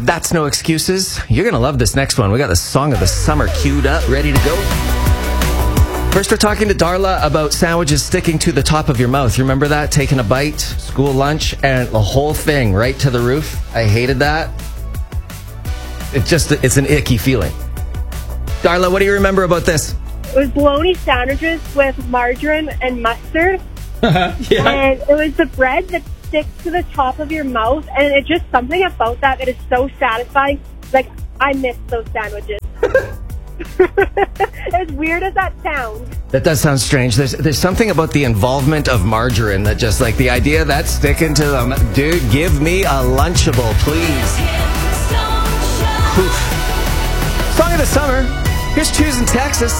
That's No Excuses. You're going to love this next one. We got the song of the summer queued up, ready to go. First, we're talking to Darla about sandwiches sticking to the top of your mouth. You remember that? Taking a bite, school lunch, and the whole thing right to the roof. I hated that. It's an icky feeling. Darla, what do you remember about this? It was bologna sandwiches with margarine and mustard. Yeah. And it was the bread that sticks to the top of your mouth. And it's just something about that is so satisfying. Like, I miss those sandwiches. As weird as that sounds. That does sound strange. There's something about the involvement of margarine that just like the idea of that sticking to them. Dude, give me a Lunchable, please. Oof. Song of the summer. Here's Choosing Texas.